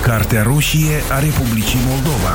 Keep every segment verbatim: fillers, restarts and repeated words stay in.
Cartea roșie a Republicii Moldova.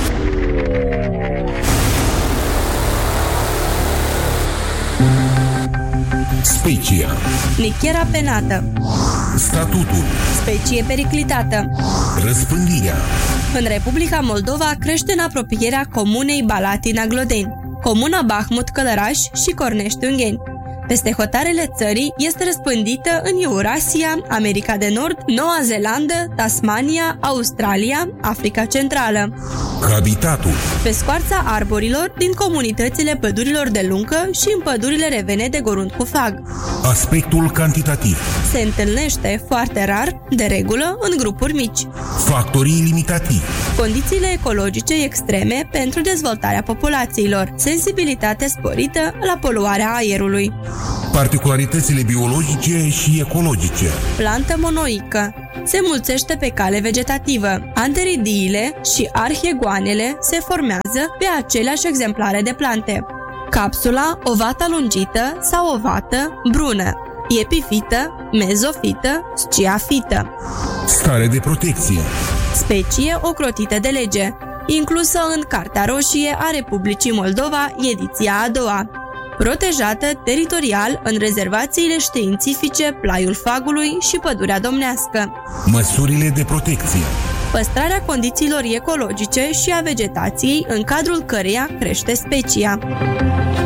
Specia. Nichera penată. Statutul. Specie periclitată. Răspândirea. În Republica Moldova crește în apropierea comunei Balatina-Glodeni, comuna Bahmut-Călăraș și Cornești-Ungheni. Peste hotarele țării este răspândită în Eurasia, America de Nord, Noua Zeelandă, Tasmania, Australia, Africa Centrală. Habitatul. Pe scoarța arborilor din comunitățile pădurilor de lungă și în pădurile revene de gorunt cu fag. Aspectul cantitativ. Se întâlnește foarte rar, de regulă, în grupuri mici. Factorii limitativi. Condițiile ecologice extreme pentru dezvoltarea populațiilor. Sensibilitate sporită la poluarea aerului. Particularitățile biologice și ecologice. Plantă monoică. Se mulțește pe cale vegetativă. Anteridiile și arhegoanele se formează pe aceleași exemplare de plante. Capsula ovată lungită sau ovată brună. Epifită, mezofită, sciafită. Stare de protecție. Specie ocrotită de lege, inclusă în Cartea Roșie a Republicii Moldova, ediția a doua. Protejată teritorial în rezervațiile științifice Plaiul Fagului și Pădurea Domnească. Măsurile de protecție. Păstrarea condițiilor ecologice și a vegetației în cadrul căreia crește specia.